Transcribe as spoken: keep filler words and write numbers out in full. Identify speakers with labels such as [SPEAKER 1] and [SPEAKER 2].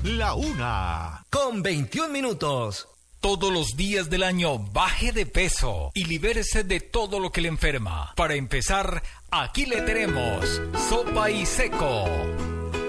[SPEAKER 1] la una.
[SPEAKER 2] Con veintiún minutos.
[SPEAKER 3] Todos los días del año baje de peso y libérese de todo lo que le enferma. Para empezar, aquí le tenemos Sopa y Seco.